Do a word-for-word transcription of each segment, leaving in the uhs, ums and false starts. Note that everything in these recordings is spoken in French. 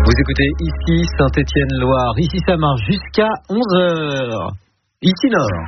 Vous écoutez ici Saint-Étienne-Loire. Ici ça marche jusqu'à onze heures. Ici Nord.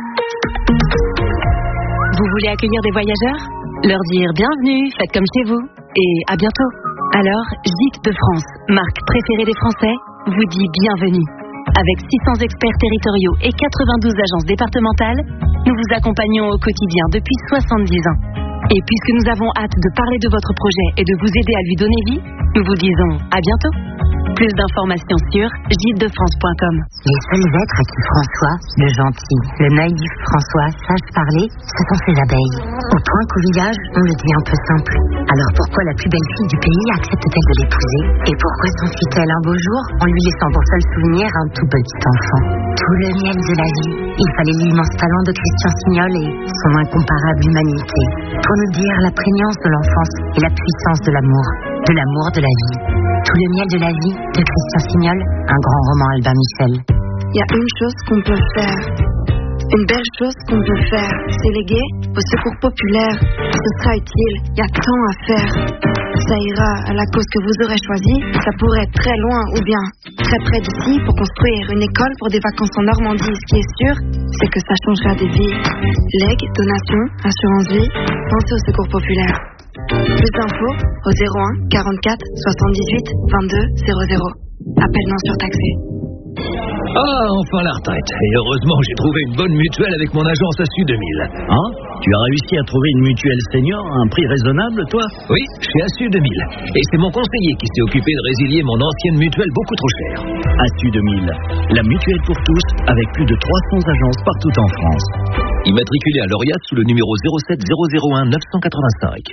Vous voulez accueillir des voyageurs ? Leur dire bienvenue, faites comme chez vous et à bientôt. Alors, Gîtes de France, marque préférée des Français, vous dit bienvenue. Avec six cents experts territoriaux et quatre-vingt-douze agences départementales, nous vous accompagnons au quotidien depuis soixante-dix ans. Et puisque nous avons hâte de parler de votre projet et de vous aider à lui donner vie, nous vous disons à bientôt. Plus d'informations sur gîtes de france point com. Les seuls êtres à qui François, le gentil, le naïf François, sache parler, ce sont ses abeilles. Au point qu'au village, on le dit un peu simple. Alors pourquoi la plus belle fille du pays accepte-t-elle de l'épouser ? Et pourquoi s'enfuit-elle un beau jour en lui laissant pour seul souvenir un tout petit enfant ? Tout le miel de la vie, il fallait l'immense talent de Christian Signol et son incomparable humanité. Pour nous dire la prégnance de l'enfance et la puissance de l'amour, de l'amour de la vie. Tout le miel de la vie de Christian Signol, un grand roman Albin Michel. Il y a une chose qu'on peut faire, une belle chose qu'on peut faire, c'est léguer au secours populaire. Ce sera utile, il y a tant à faire. Ça ira à la cause que vous aurez choisie, ça pourrait être très loin ou bien très près d'ici pour construire une école pour des vacances en Normandie. Ce qui est sûr, c'est que ça changera des vies. Legs, donations, assurance vie, pensez au secours populaire. Plus d'infos au zéro un quarante-quatre soixante-dix-huit vingt-deux zéro zéro. Appel non surtaxé. Ah, enfin la retraite. Et heureusement, j'ai trouvé une bonne mutuelle avec mon agence A S U deux mille. Hein ? Tu as réussi à trouver une mutuelle senior à un prix raisonnable, toi ? Oui, chez A S U deux mille. Et c'est mon conseiller qui s'est occupé de résilier mon ancienne mutuelle beaucoup trop chère. A S U deux mille, la mutuelle pour tous, avec plus de trois cents agences partout en France. Immatriculé à Lauriat sous le numéro zéro sept zéro zéro un neuf cent quatre-vingt-cinq.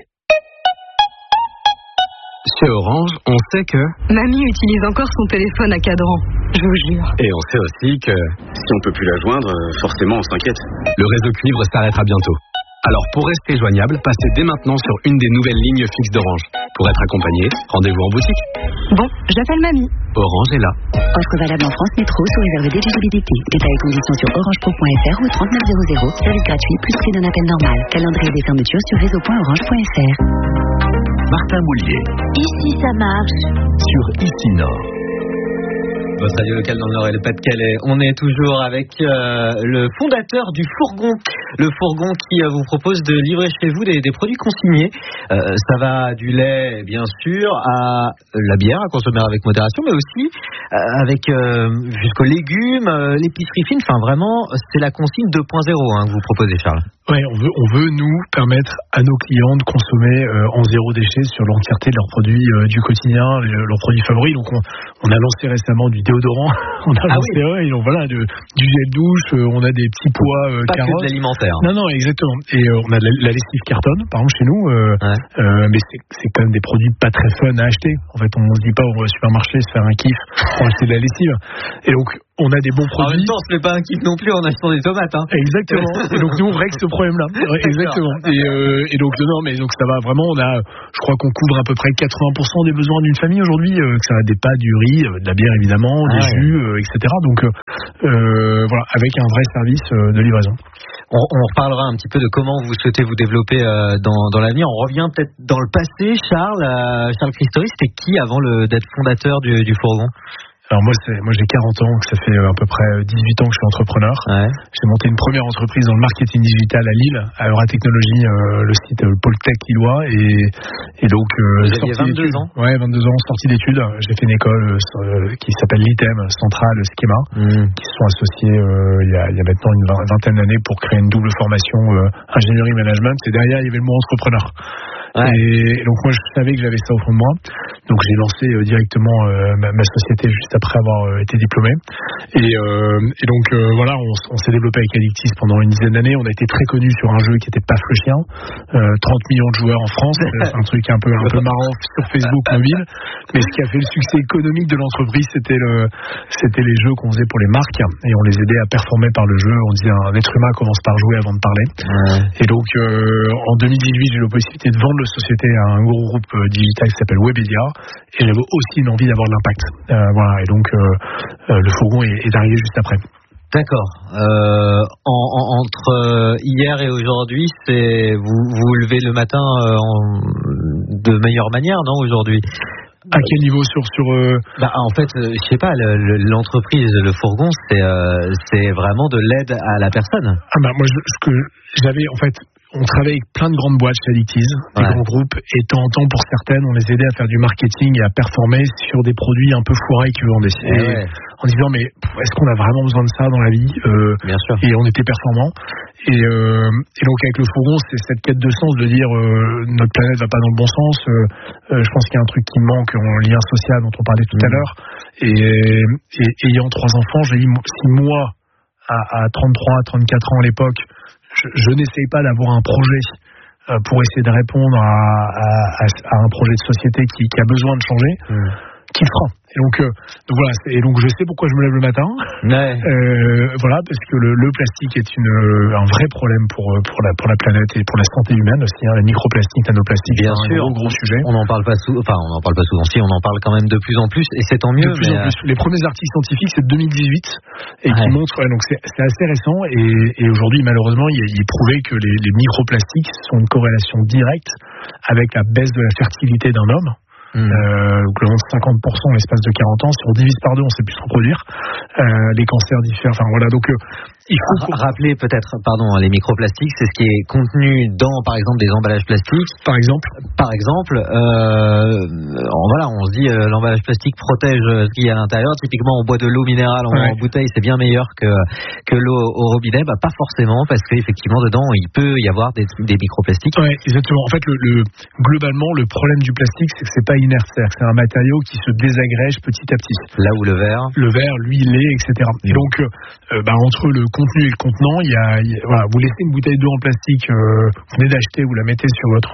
Chez Orange, on sait que... Mamie utilise encore son téléphone à cadran, je vous jure. Et on sait aussi que... Si on peut plus la joindre, forcément on s'inquiète. Le réseau cuivre s'arrêtera bientôt. Alors pour rester joignable, passez dès maintenant sur une des nouvelles lignes fixes d'Orange. Pour être accompagné, rendez-vous en boutique. Bon, j'appelle Mamie. Orange est là. Offre valable en France Métro sous réserve d'éligibilité. Détails et conditions sur orange pro point f r ou trente-neuf zéro zéro. Service gratuit plus prix d'un appel normal. Calendrier des fermetures sur réseau point orange point f r. Martin Boulier. Ici ça marche. Sur Ici Nord. Votre radio local dans le Nord et le Pas-de-Calais. On est toujours avec euh, le fondateur du Fourgon. Le Fourgon qui euh, vous propose de livrer chez vous des, des produits consignés. Euh, ça va du lait, bien sûr, à la bière à consommer avec modération, mais aussi euh, avec euh, jusqu'aux légumes, euh, l'épicerie fine. Enfin, vraiment, c'est la consigne deux point zéro hein, que vous proposez, Charles. Ouais, on veut, on veut nous permettre à nos clients de consommer euh, en zéro déchet sur l'entièreté de leurs produits euh, du quotidien, le, leurs produits favoris. Donc on, on a lancé récemment du déodorant, on a ah lancé oui. ouais, donc voilà, de, du gel douche, euh, on a des petits pois euh, Pas carottes. que de l'alimentaire. Non, non, exactement. Et euh, on a la, la lessive carton, par exemple chez nous, euh, ouais. euh, mais c'est, c'est quand même des produits pas très fun à acheter. En fait, on se dit pas on va au supermarché se faire un kiff pour acheter de la lessive. Et donc on a des bons produits. En même temps, on se fait pas un kiff non plus en achetant des tomates. Hein. Exactement. Et donc nous on règle ce problème-là. Ouais, exactement. Et, euh, et donc non, mais donc ça va vraiment. On a, je crois qu'on couvre à peu près quatre-vingts pour cent des besoins d'une famille aujourd'hui. Euh, que ça a des pâtes, du riz, euh, de la bière évidemment, ah, des ouais. jus, euh, et cetera. Donc euh, euh, voilà, avec un vrai service euh, de livraison. On, on reparlera un petit peu de comment vous souhaitez vous développer euh, dans, dans l'avenir. On revient peut-être dans le passé. Charles, euh, Charles Christori, c'était qui avant le, d'être fondateur du, du Fourgon ? Alors moi, c'est, moi j'ai quarante ans, donc ça fait à peu près dix-huit ans que je suis entrepreneur. Ouais. J'ai monté une première entreprise dans le marketing digital à Lille, à Eura Technologie, euh, le site euh, Pôle Tech Lillois. Et, et donc, euh, vous aviez vingt-deux ans. Ouais, vingt-deux ans, sortie d'études. J'ai fait une école euh, qui s'appelle l'I T E M, Centrale Schema, mmh. qui se sont associés euh, il, y a, il y a maintenant une vingtaine d'années pour créer une double formation euh, ingénierie management. Et derrière, il y avait le mot entrepreneur. Ouais. Et donc moi je savais que j'avais ça au fond de moi, donc j'ai lancé euh, directement euh, ma, ma société juste après avoir euh, été diplômé. Et, euh, et donc euh, voilà, on, on s'est développé avec Addictis pendant une dizaine d'années. On a été très connu sur un jeu qui était Paf le chien, euh, trente millions de joueurs en France, c'est un truc un peu un peu marrant sur Facebook mobile. Mais ce qui a fait le succès économique de l'entreprise, c'était le c'était les jeux qu'on faisait pour les marques et on les aidait à performer par le jeu. On disait un être humain commence par jouer avant de parler. Ouais. Et donc euh, en deux mille dix-huit, j'ai eu la possibilité de vendre la société à un gros groupe euh, digital qui s'appelle Webedia, et j'avais aussi une envie d'avoir de l'impact. Euh, voilà, et donc euh, euh, le Fourgon est, est arrivé juste après. D'accord. Euh, en, en, entre hier et aujourd'hui, c'est vous vous levez le matin euh, en, de meilleure manière, non, aujourd'hui? À quel niveau sur sur euh... bah, en fait, euh, je sais pas, le, le, l'entreprise, le fourgon, c'est euh, c'est vraiment de l'aide à la personne. Ah bah moi, je, ce que j'avais en fait. On travaille avec plein de grandes boîtes chez Addictiz, des ouais. grands groupes, et de temps en temps, pour certaines, on les aidait à faire du marketing et à performer sur des produits un peu foirés qu'ils vendaient. Ouais. En disant, mais est-ce qu'on a vraiment besoin de ça dans la vie euh, Bien sûr. Et on était performants. Et, euh, et donc, avec le fourgon, c'est cette quête de sens de dire euh, notre planète va pas dans le bon sens. Euh, euh, je pense qu'il y a un truc qui me manque en lien social dont on parlait tout mmh. à l'heure. Et, et, et ayant trois enfants, j'ai dit, si moi, à, à trente-trois, trente-quatre ans à l'époque, Je, je n'essaye pas d'avoir un projet euh, pour essayer de répondre à, à, à un projet de société qui, qui a besoin de changer, mmh. qui le fera. Et donc, euh, donc voilà, et donc je sais pourquoi je me lève le matin. Ouais. Euh, voilà, parce que le, le plastique est une, un vrai problème pour pour la pour la planète et pour la santé humaine aussi. Hein, les microplastiques, nanoplastiques, bien c'est sûr, un gros, gros sujet. On n'en parle pas sous, enfin on n'en parle pas souvent. Si, on en parle quand même de plus en plus, et c'est tant mieux. De plus mais en plus. Les premiers articles scientifiques, c'est de deux mille dix-huit et ouais. qui montrent, ouais, donc c'est, c'est assez récent. Et, et aujourd'hui, malheureusement, il est prouvé que les, les microplastiques sont une corrélation directe avec la baisse de la fertilité d'un homme. Mmh. Euh, donc cinquante pour cent en l'espace de quarante ans. Si on divise par deux, on ne sait plus se reproduire. Euh, les cancers diffèrent. Enfin voilà. Donc euh, il faut rappeler peut-être, pardon, les microplastiques, c'est ce qui est contenu dans, par exemple, des emballages plastiques. Par exemple. Par exemple, euh, voilà, on se dit euh, l'emballage plastique protège ce qu'il y a à l'intérieur. Typiquement, on boit de l'eau minérale en, ouais. en bouteille, c'est bien meilleur que que l'eau au robinet. Bah pas forcément, parce qu'effectivement dedans il peut y avoir des, des microplastiques. Ouais, exactement. En fait, le, le globalement, le problème du plastique, c'est que c'est pas inerte, c'est-à-dire que c'est un matériau qui se désagrège petit à petit. Là où le verre, le verre, lui, l'est, et cetera. Et donc, euh, bah, entre le contenu et le contenant, il y a, il y a voilà, vous laissez une bouteille d'eau en plastique, euh, vous venez d'acheter, vous la mettez sur votre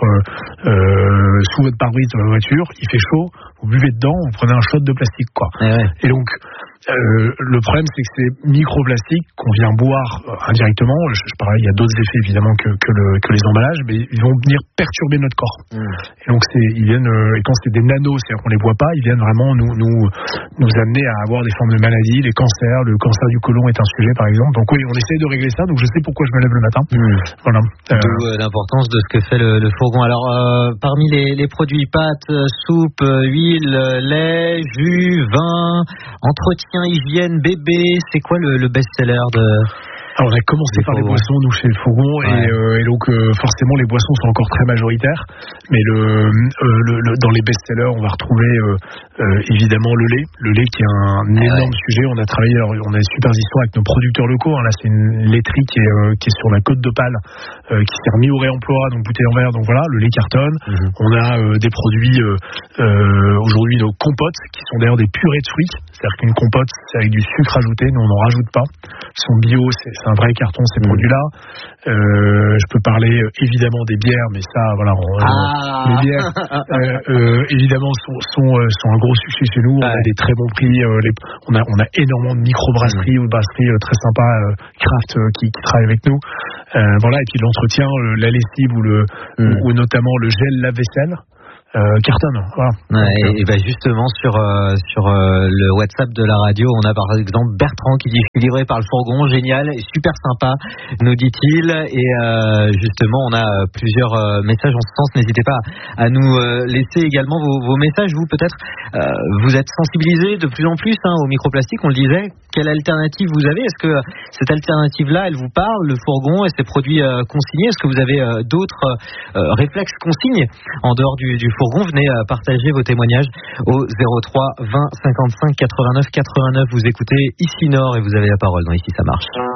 euh, sous votre pare-brise de votre voiture, il fait chaud, vous buvez dedans, vous prenez un shot de plastique, quoi. Et, ouais. et donc. Euh, le problème, c'est que ces microplastiques qu'on vient boire euh, indirectement, je, je parlais, il y a d'autres effets évidemment que, que, le, que les emballages, mais ils vont venir perturber notre corps. Mmh. Et donc, c'est, ils viennent, euh, et quand c'est des nanos, c'est-à-dire qu'on les boit pas, ils viennent vraiment nous, nous, nous amener à avoir des formes de maladies, les cancers. Le cancer du côlon est un sujet, par exemple. Donc oui, on essaie de régler ça. Donc je sais pourquoi je me lève le matin. Mmh. Voilà. Euh... D'où euh, l'importance de ce que fait le, le fourgon. Alors, euh, parmi les, les produits pâtes, soupe, huile, lait, jus, vin, entretien, hygiène, bébé, c'est quoi le, le best-seller de... Alors, on a commencé par les boissons, nous, chez le Fourgon, ouais. et, euh, et donc euh, forcément les boissons sont encore très majoritaires, mais le, euh, le, le dans les best-sellers, on va retrouver euh, euh, évidemment le lait, le lait qui est un, un ah énorme ouais. sujet. On a travaillé, alors on a une super histoire avec nos producteurs locaux. Hein, là, c'est une laiterie qui est, euh, qui est sur la côte d'Opale, euh, qui s'est remis au réemploi, donc bouteille en verre, donc voilà, le lait cartonne. Mm-hmm. On a euh, des produits euh, euh, aujourd'hui, nos compotes, qui sont d'ailleurs des purées de fruits. C'est-à-dire qu'une compote, c'est avec du sucre ajouté, nous on n'en rajoute pas. Ils sont bio, c'est, c'est un vrai carton ces mmh. produits-là. Euh, je peux parler euh, évidemment des bières, mais ça, voilà, on, ah. euh, les bières, euh, euh, évidemment, sont, sont, euh, sont un gros succès chez nous. Ouais. On a des très bons prix. Euh, les, on a, on a énormément de micro-brasseries mmh. ou de brasseries euh, très sympas, euh, craft, euh, qui, qui travaillent avec nous. Euh, voilà, et puis l'entretien, euh, la lessive ou le, mmh. ou, ou notamment le gel lave-vaisselle. Euh, cartonne, voilà. Ouais, et, et ben justement sur euh, sur euh, le WhatsApp de la radio, on a par exemple Bertrand qui dit je suis livré par le Fourgon, génial, super sympa, nous dit-il. Et euh, justement, on a plusieurs euh, messages en ce sens. N'hésitez pas à nous euh, laisser également vos, vos messages. Vous peut-être euh, vous êtes sensibilisés de plus en plus hein, aux microplastiques. On le disait. Quelle alternative vous avez? Est-ce que cette alternative-là, elle vous parle, le Fourgon et ses produits euh, consignés? Est-ce que vous avez euh, d'autres euh, réflexes consignes en dehors du, du Fourgon? Venez partager vos témoignages au zéro trois vingt cinquante-cinq quatre-vingt-neuf quatre-vingt-neuf. Vous écoutez Ici Nord et vous avez la parole dans Ici ça marche.